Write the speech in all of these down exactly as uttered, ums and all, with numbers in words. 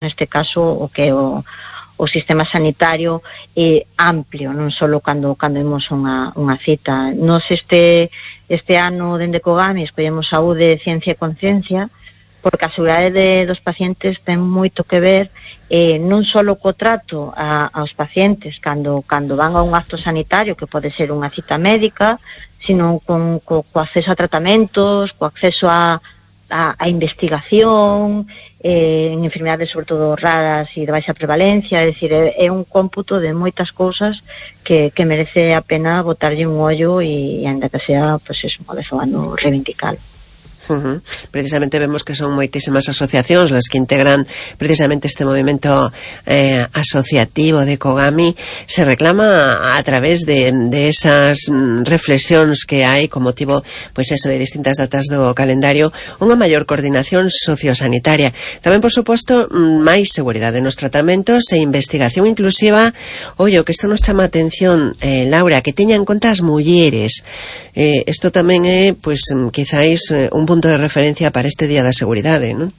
neste caso o que é o, o sistema sanitario é amplio, non só cando cando imos unha, unha cita. Nos este este ano dende Cogami escollemos saúde, ciencia e conciencia, porque a seguridade de, dos pacientes ten moito que ver eh, non só co trato a, aos pacientes cando cando van a un acto sanitario, que pode ser unha cita médica, sino con, co, co acceso a tratamentos, co acceso a, a, a investigación, eh, en enfermedades sobre todo raras e de baixa prevalencia. É dicir, é, é un cómputo de moitas cousas que, que merece a pena botarlle un ollo e, e ainda que sea, pues, eso, unha vez ao ano reivindicalo. Uh-huh. Precisamente vemos que son moitísimas asociacións las que integran precisamente este movimento eh, asociativo de Cogami. Se reclama a través de, de esas mm, reflexións que hai con motivo, pois eso, de distintas datas do calendario, unha maior coordinación sociosanitaria. Tamén, por suposto, máis seguridade nos tratamentos e investigación inclusiva. Ollo, que isto nos chama a atención, eh, Laura, que teña en conta as mulleres. Eh, isto tamén é, pois, quizáis un punto de referencia para este Día da Seguridade, non?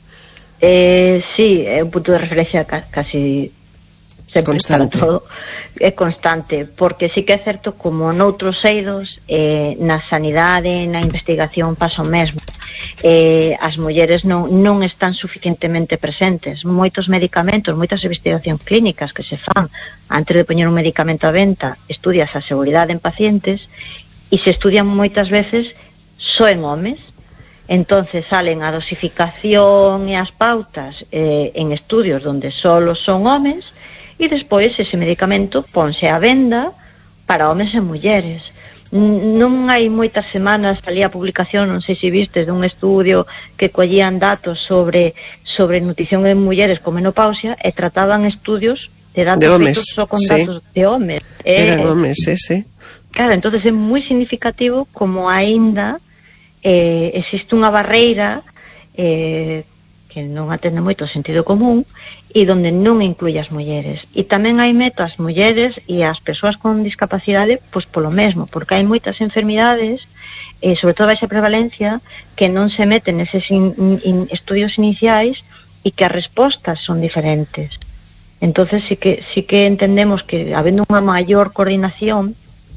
Eh, sí, é un punto de referencia ca casi sempre constante. Para todo. É constante, porque sí que é certo, como noutros eidos, eh, na sanidade, na investigación pasa o mesmo. Eh, as mulleres non, non están suficientemente presentes. Moitos medicamentos, moitas investigacións clínicas que se fan antes de poñer un medicamento á venta, estudias a seguridade en pacientes e se estudian moitas veces só en homes. Entonces salen a dosificación e as pautas eh, en estudios donde solo son homes, e despois ese medicamento ponse a venda para homes e mulleres. Non hai moitas semanas salía a publicación, non sei se vistes, dun estudio que collían datos sobre sobre nutrición en mulleres con menopausia e trataban estudios de datos de homes, feitos só con sí. datos de homes. Eran eh, homes, sí, sí. Claro, entonces é moi significativo como aínda Eh, existe unha barreira eh, que non atende moito o sentido común e donde non incluye as mulleres. E tamén hai meto as mulleres e as persoas con discapacidade pois polo mesmo, porque hai moitas enfermidades, eh, sobre todo baixa prevalencia, que non se meten neses in, in, estudios iniciais e que as respostas son diferentes. Entonces sí que, sí que entendemos que habendo unha maior coordinación,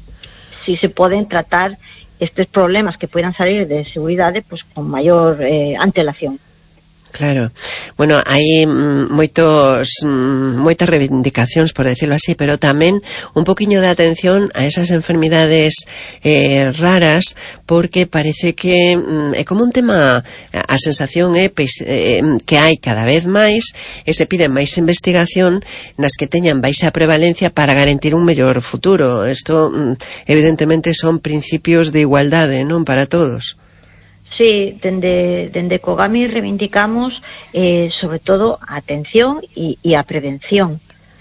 si se poden tratar estes problemas que puedan salir de seguridade pues con maior eh, antelación. Claro. Bueno, hai moitos moitas reivindicacións, por decirlo así, pero tamén un poquiño de atención a esas enfermidades eh, raras, porque parece que mm, é como un tema, a sensación é eh, que hai cada vez máis e se pide máis investigación nas que teñan baixa prevalencia para garantir un mellor futuro. Isto mm, evidentemente son principios de igualdade, non, para todos. Sí, dende, dende Cogami reivindicamos eh, sobre todo a atención e, e a prevención.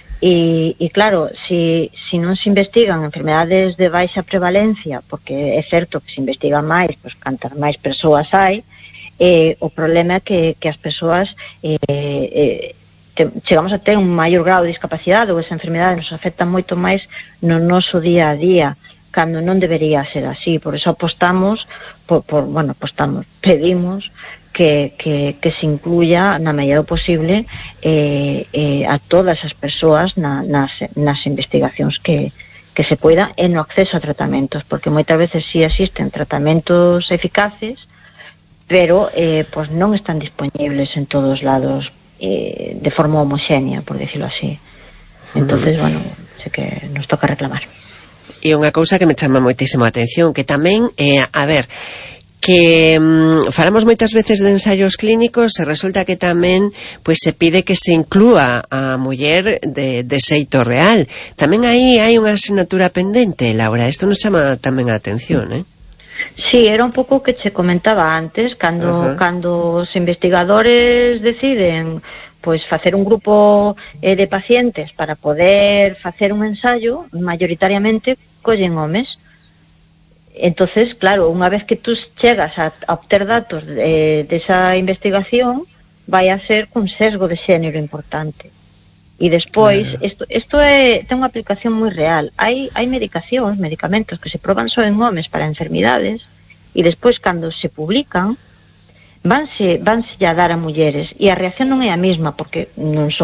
E, e claro, si, si non se investigan enfermedades de baixa prevalencia, porque é certo que se investiga máis, pois cantas máis persoas hai, eh, o problema é que, que as persoas eh, eh, te, chegamos a ter un maior grado de discapacidade, ou esa enfermedade nos afecta moito máis no noso día a día, cando non debería ser así. Por eso apostamos por, por bueno, apostamos, pedimos que, que, que se incluya na medida posible eh, eh, a todas as persoas na, nas, nas investigacións que, que se poida e no acceso a tratamentos, porque moitas veces sí existen tratamentos eficaces, pero eh, pues non están disponibles en todos os lados eh, de forma homogénea, por decirlo así. Entonces, bueno, sé que nos toca reclamar. E unha cousa que me chama moitísimo a atención, que tamén, eh, a ver, que mm, falamos moitas veces de ensaios clínicos e resulta que tamén pois se pide que se inclúa a muller de, de xeito real. Tamén aí hai unha asignatura pendente, Laura. Isto nos chama tamén a atención, eh? Sí, era un pouco o que che comentaba antes, cando, uh-huh. cando os investigadores deciden pois facer un grupo eh, de pacientes para poder facer un ensayo, mayoritariamente collen homes. Entonces, claro, unha vez que tú chegas a, a obter datos de, de esa investigación, vai a ser cun sesgo de xénero importante. E despois, isto, isto é, ten unha aplicación moi real. Hai, hai medicacións, medicamentos que se proban só en homes para enfermidades, e despois, cando se publican, vanse, vanse a dar a mulleres, e a reacción non é a mesma, porque non son